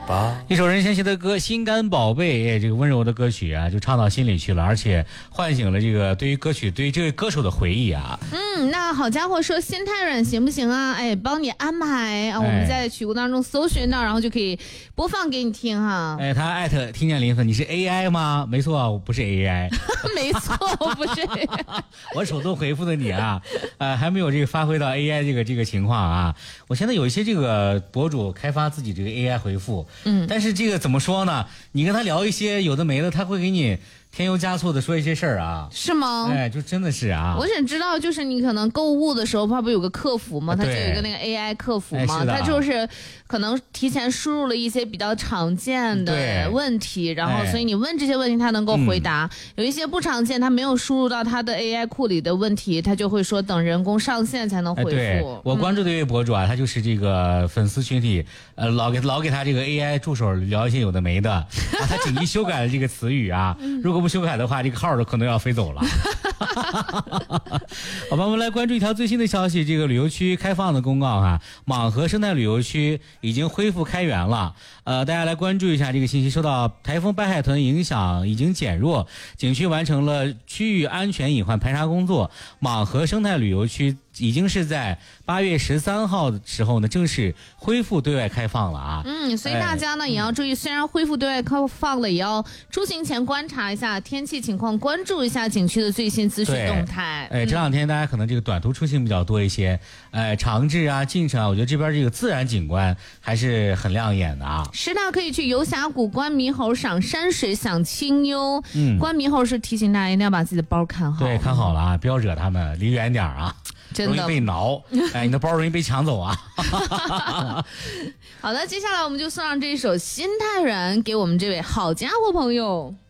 一首任贤齐的歌《心肝宝贝》，这个温柔的歌曲啊，就唱到心里去了，而且唤醒了这个对于歌曲、对于这位歌手的回忆啊。 那好家伙说心太软行不行啊？哎，帮你安排啊，我们在曲库当中搜寻到，然后就可以播放给你听哈。 哎，他艾特听见林粉，你是 AI 吗？没错，我不是 AI。 没错，我不是 AI。 我手动回复的你啊，还没有这个发挥到 AI 这个情况啊。我现在有一些这个博主开发自己这个 AI 回复，但是这个怎么说呢？你跟他聊一些有的没的，他会给你添油加醋的说一些事儿啊。 是吗？ 哎，就真的是啊。 我只知道，就是你可能购物的时候，它不有个客服吗？它就有一个那个 AI 客服嘛，它就是可能提前输入了一些比较常见的问题，然后所以你问这些问题，它能够回答。有一些不常见，它没有输入到它的 AI 库里的问题，它就会说等人工上线才能回复。 对，我关注的一位博主啊，他就是这个粉丝群体，老给他这个 AI 助手聊一些有的没的，他紧急修改了这个词语啊，如果不修改的话，这个号都可能要飞走了。好吧，我们来关注一条最新的消息，这个旅游区开放的公告哈，蟒河生态旅游区已经恢复开园了。大家来关注一下这个信息，受到台风白海豚影响已经减弱，景区完成了区域安全隐患排查工作，蟒河生态旅游区已经是在8月13号的时候呢，正式恢复对外开放了啊。 所以大家呢也要注意，虽然恢复对外开放了，也要出行前观察一下天气情况，关注一下景区的最新资讯动态。 这两天大家可能这个短途出行比较多一些，长治啊、进城啊，我觉得这边这个自然景观还是很亮眼的啊。 是的，可以去游峡谷、观猕猴、赏山水、享清幽。观猕猴是提醒大家一定要把自己的包看好。 对，看好了啊，不要惹他们，离远点啊。容易被挠，你的包容易被抢走啊。 好的，接下来我们就送上这一首《心太软》给我们这位好家伙朋友。